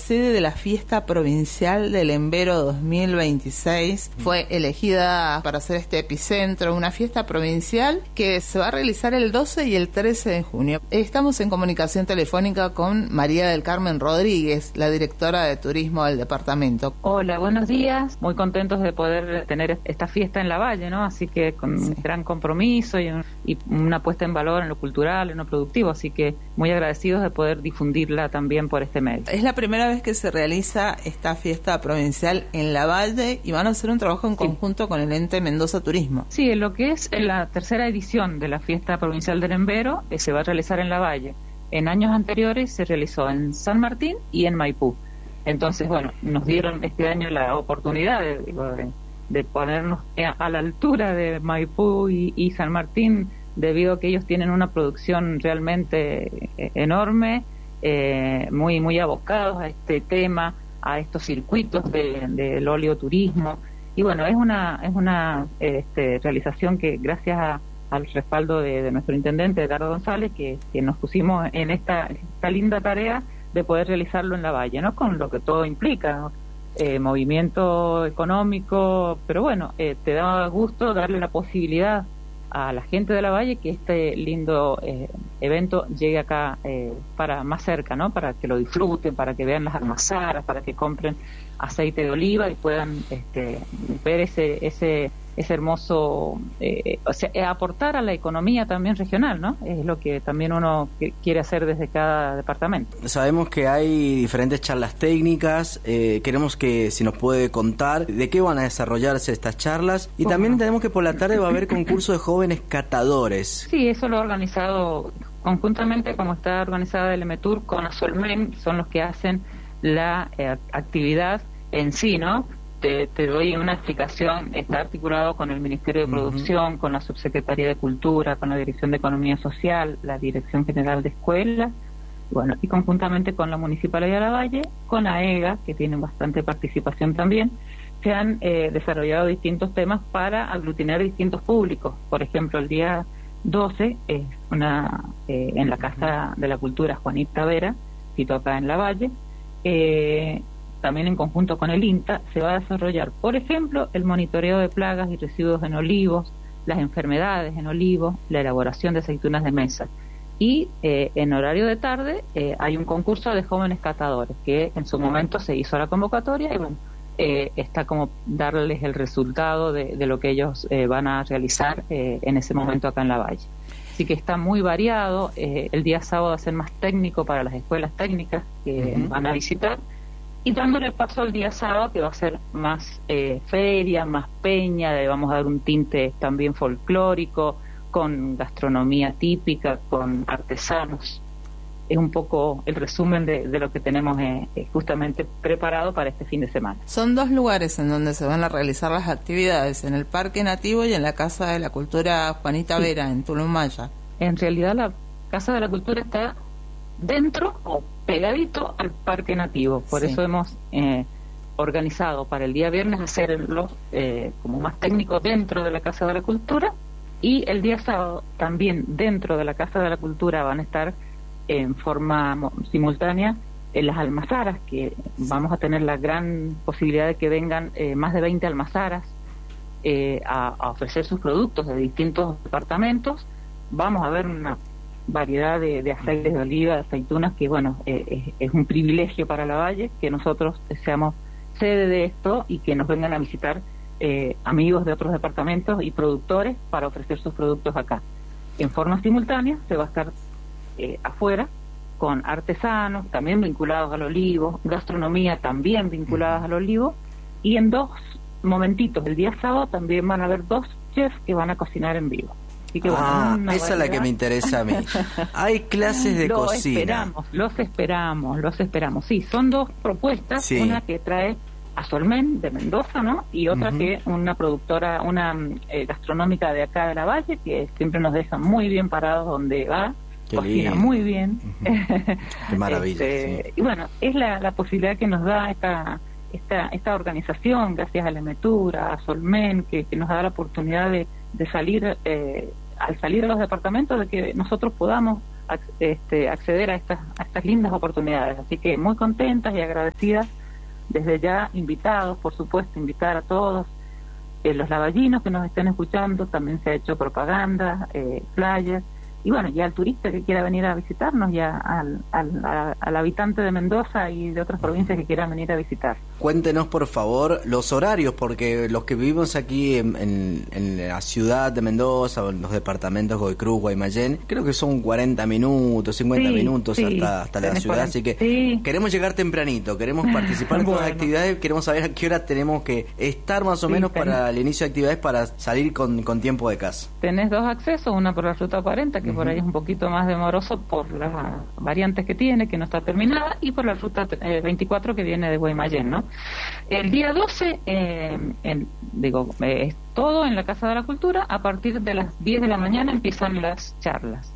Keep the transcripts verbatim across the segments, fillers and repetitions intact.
sede de la Fiesta Provincial del Embero dos mil veintiséis. Fue elegida para hacer este epicentro, una fiesta provincial que se va a realizar el doce y el trece de junio. Estamos en comunicación telefónica con María del Carmen Rodríguez, la directora de turismo del departamento. Hola, buenos días. Muy contentos de poder tener esta fiesta en Lavalle, ¿no? Así que con sí. un gran compromiso y, un, y una puesta en valor en lo cultural, en lo productivo. Así que muy agradecidos de poder difundirla también por este medio. Es la primera vez que se realiza esta fiesta provincial en Lavalle y van a hacer un trabajo en conjunto sí. con el ente Mendoza Turismo. Sí, lo que es la tercera edición de la fiesta provincial del Embero eh, se va a realizar en Lavalle. En años anteriores se realizó en San Martín y en Maipú. Entonces, bueno, nos dieron este año la oportunidad de, de, de ponernos a la altura de Maipú y, y San Martín, debido a que ellos tienen una producción realmente enorme, eh, muy muy abocados a este tema, a estos circuitos de, del oleoturismo. Y bueno, es una es una este, realización que gracias a, al respaldo de, de nuestro intendente, Edgardo González, que, que nos pusimos en esta, esta linda tarea de poder realizarlo en Lavalle, ¿no? Con lo que todo implica, ¿no? eh, movimiento económico, pero bueno, eh, te da gusto darle la posibilidad a la gente de Lavalle que este lindo eh, evento llegue acá eh, para más cerca, ¿no? Para que lo disfruten, para que vean las almazaras, para que compren aceite de oliva y puedan este, ver ese ese ese hermoso, eh, o sea, aportar a la economía también regional, ¿no? Es lo que también uno quiere hacer desde cada departamento. Sabemos que hay diferentes charlas técnicas, eh, queremos que si nos puede contar de qué van a desarrollarse estas charlas y también entendemos que por la tarde va a haber concurso de jóvenes catadores. Sí, eso lo ha organizado conjuntamente, como está organizada el EMETUR con Asolmen, son los que hacen la eh, actividad en sí, ¿no? Te, te doy una explicación. Está articulado con el Ministerio de Producción, uh-huh. con la Subsecretaría de Cultura, con la Dirección de Economía Social, la Dirección General de Escuelas, bueno, y conjuntamente con la Municipalidad de Lavalle, con AEGA, que tienen bastante participación también. Se han eh, desarrollado distintos temas para aglutinar distintos públicos. Por ejemplo, el día doce es una eh, en la Casa de la Cultura Juanita Vera, sito acá en Lavalle, eh, también en conjunto con el INTA, se va a desarrollar, por ejemplo, el monitoreo de plagas y residuos en olivos, las enfermedades en olivos, la elaboración de aceitunas de mesa. Y eh, en horario de tarde eh, hay un concurso de jóvenes catadores, que en su momento se hizo la convocatoria y bueno, eh, está como darles el resultado de, de lo que ellos eh, van a realizar eh, en ese momento acá en Lavalle. Así que está muy variado. Eh, el día sábado va a ser más técnico para las escuelas técnicas que uh-huh. van a visitar. Y dándole paso al día sábado, que va a ser más eh, feria, más peña, le vamos a dar un tinte también folclórico, con gastronomía típica, con artesanos. Es un poco el resumen de, de lo que tenemos eh, justamente preparado para este fin de semana. Son dos lugares en donde se van a realizar las actividades, en el Parque Nativo y en la Casa de la Cultura Juanita sí. Vera, en Tulumaya. En realidad la Casa de la Cultura está dentro o pegadito al Parque Nativo, por sí. eso hemos eh, organizado para el día viernes hacerlo eh, como más técnico dentro de la Casa de la Cultura, y el día sábado también dentro de la Casa de la Cultura van a estar en forma simultánea en las almazaras, que vamos a tener la gran posibilidad de que vengan eh, más de veinte almazaras eh, a, a ofrecer sus productos de distintos departamentos. Vamos a ver una variedad de, de aceites de oliva, de aceitunas, que bueno, eh, es, es un privilegio para Lavalle que nosotros seamos sede de esto y que nos vengan a visitar eh, amigos de otros departamentos y productores para ofrecer sus productos acá. En forma simultánea se va a estar eh, afuera con artesanos también vinculados al olivo, gastronomía también vinculadas al olivo, y en dos momentitos el día sábado también van a haber dos chefs que van a cocinar en vivo. Así que, bueno, ah, esa es la que me interesa a mí. Hay clases de los cocina. Esperamos, los esperamos, los esperamos. Sí, son dos propuestas, sí. una que trae Asolmen de Mendoza, ¿no? Y otra uh-huh. que una productora, una eh, gastronómica de acá de Lavalle, que siempre nos deja muy bien parados donde va, Qué cocina lindo. Muy bien. Uh-huh. Qué maravilla. este, sí. Y bueno, es la, la posibilidad que nos da esta esta esta organización, gracias a la EMETUR, a Asolmen, que, que nos da la oportunidad de, de salir... Eh, al salir de los departamentos, de que nosotros podamos este, acceder a estas, a estas lindas oportunidades. Así que muy contentas y agradecidas. Desde ya invitados, por supuesto, invitar a todos eh, los lavallinos que nos estén escuchando. También se ha hecho propaganda, eh, flyers, y bueno, ya al turista que quiera venir a visitarnos, ya al, al, a, al habitante de Mendoza y de otras provincias que quieran venir a visitar. Cuéntenos por favor los horarios, porque los que vivimos aquí en, en, en la ciudad de Mendoza, o en los departamentos Godoy Cruz, Guaymallén, creo que son cuarenta minutos, cincuenta sí, minutos sí, hasta, hasta la ciudad, cuarenta, así que sí. Queremos llegar tempranito, queremos participar en bueno. todas las actividades, queremos saber a qué hora tenemos que estar más o sí, menos tenés. para el inicio de actividades, para salir con, con tiempo de casa. Tenés dos accesos, una por la ruta cuarenta, que uh-huh. por ahí es un poquito más demoroso por las variantes que tiene, que no está terminada, y por la ruta eh, veinticuatro, que viene de Guaymallén, ¿no? El día doce, eh, en, digo, eh, es todo en la Casa de la Cultura. A partir de las diez de la mañana empiezan las charlas.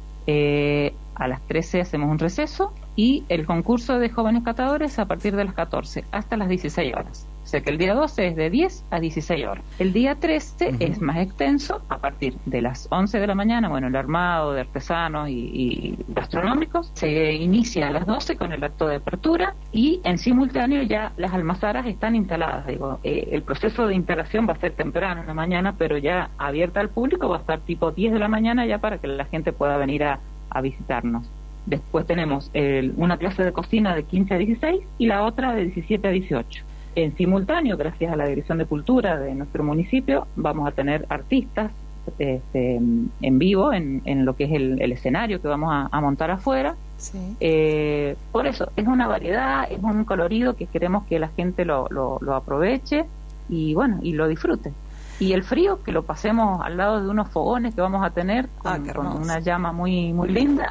Eh, a las trece hacemos un receso, y el concurso de jóvenes catadores a partir de las catorce hasta las dieciséis horas. O sea que el día doce es de diez a dieciséis horas. El día trece uh-huh. es más extenso, a partir de las once de la mañana, bueno, el armado de artesanos y, y gastronómicos se inicia a las doce con el acto de apertura, y en simultáneo ya las almazaras están instaladas. Digo, eh, el proceso de instalación va a ser temprano en la mañana, pero ya abierta al público va a estar tipo diez de la mañana, ya para que la gente pueda venir a, a visitarnos. Después tenemos el, una clase de cocina de quince a dieciséis y la otra de diecisiete a dieciocho. En simultáneo, gracias a la Dirección de Cultura de nuestro municipio, vamos a tener artistas este, en vivo en, en lo que es el, el escenario que vamos a, a montar afuera. Sí. Eh, por eso, es una variedad, es un colorido que queremos que la gente lo, lo, lo aproveche y bueno, y lo disfrute. Y el frío, que lo pasemos al lado de unos fogones que vamos a tener con, ah, con una llama muy muy linda.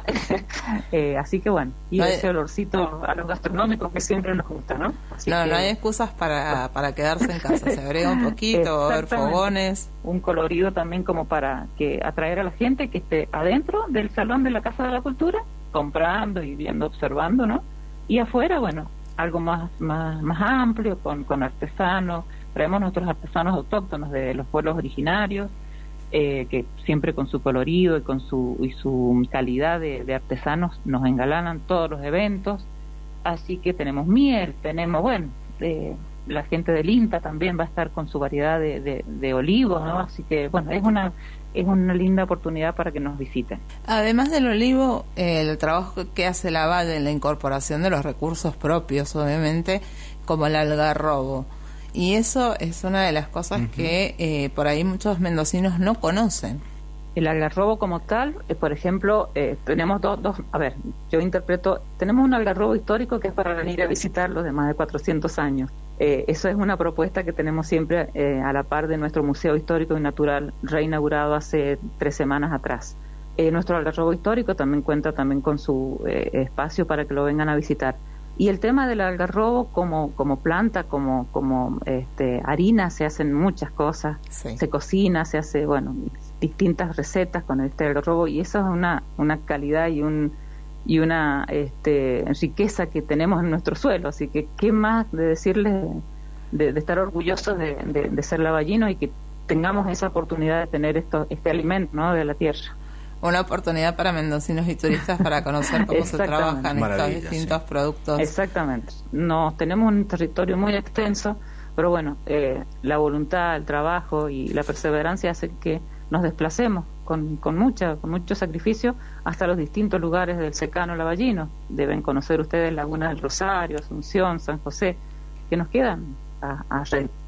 eh, así que bueno, y no hay, ese olorcito a los gastronómicos que siempre nos gusta, ¿no? Así no, que, no hay excusas para, para quedarse en casa. Se agrega un poquito, va a haber fogones. Un colorido también como para que atraer a la gente que esté adentro del salón de la Casa de la Cultura, comprando y viendo, observando, ¿no? Y afuera, bueno, algo más más, más amplio, con, con artesanos. Traemos nuestros artesanos autóctonos de los pueblos originarios, eh, que siempre con su colorido y con su y su calidad de, de artesanos nos engalanan todos los eventos. Así que tenemos miel, tenemos, bueno, eh, la gente del INTA también va a estar con su variedad de, de, de olivos, ¿no? Así que, bueno, es una es una linda oportunidad para que nos visiten. Además del olivo, eh, el trabajo que hace la Valle en la incorporación de los recursos propios, obviamente, como el algarrobo. Y eso es una de las cosas uh-huh. que eh, por ahí muchos mendocinos no conocen. El algarrobo como tal, eh, por ejemplo, eh, tenemos dos, dos, a ver, yo interpreto, tenemos un algarrobo histórico que es para venir a visitarlo de más de cuatrocientos años. Eh, eso es una propuesta que tenemos siempre eh, a la par de nuestro Museo Histórico y Natural, reinaugurado hace tres semanas atrás. Eh, nuestro algarrobo histórico también cuenta también con su eh, espacio para que lo vengan a visitar. Y el tema del algarrobo como como planta, como como este harina, se hacen muchas cosas, sí. Se cocina, se hace, bueno, distintas recetas con este algarrobo, y eso es una una calidad y un y una este riqueza que tenemos en nuestro suelo. Así que qué más de decirles de, de estar orgullosos de, de, de ser lavallinos y que tengamos esa oportunidad de tener esto este alimento, ¿no, de la tierra. Una oportunidad para mendocinos y turistas para conocer cómo se trabajan estos distintos sí. productos. Exactamente. No, tenemos un territorio muy extenso, pero bueno, eh, la voluntad, el trabajo y la perseverancia hacen que nos desplacemos con, con, mucha, con mucho sacrificio hasta los distintos lugares del secano lavallino. Deben conocer ustedes Laguna del Rosario, Asunción, San José, que nos quedan a, a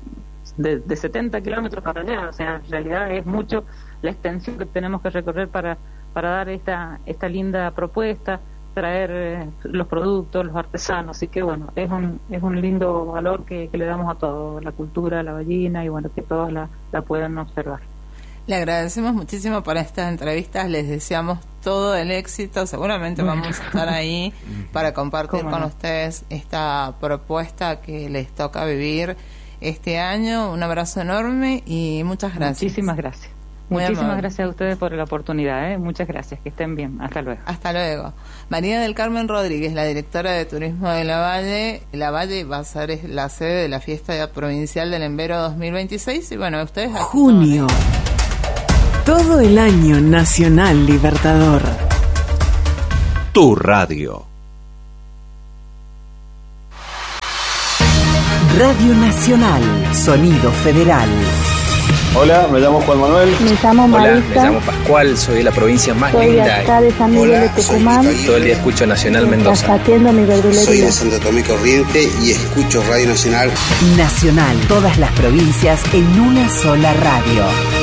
de, de setenta kilómetros para allá. O sea, en realidad es mucho la extensión que tenemos que recorrer para para dar esta esta linda propuesta, traer eh, los productos, los artesanos. Así que bueno, es un es un lindo valor que, que le damos a todo, la cultura lavallina, y bueno, que todos la, la puedan observar. Le agradecemos muchísimo por estas entrevistas, les deseamos todo el éxito, seguramente vamos a estar ahí para compartir con no? ustedes esta propuesta que les toca vivir este año. Un abrazo enorme y muchas gracias. Muchísimas gracias. Muy Muchísimas amable. Gracias a ustedes por la oportunidad, ¿eh? Muchas gracias, que estén bien. Hasta luego. Hasta luego. María del Carmen Rodríguez, la directora de Turismo de La Valle. La Valle va a ser la sede de la Fiesta Provincial del Embero dos mil veintiséis. Y bueno, ustedes... Junio. Todo el año Nacional Libertador. tu radio. Radio Nacional, Sonido Federal. Hola, me llamo Juan Manuel. Me llamo Marisa. Hola, me llamo Pascual, soy de la provincia más soy linda. Soy acá de San Miguel Hola, de Tucumán. Todo el día escucho Nacional Mendoza. Atiendo mi verdulería. Soy de Santo Tomé Corriente y escucho Radio Nacional. Nacional, todas las provincias en una sola radio.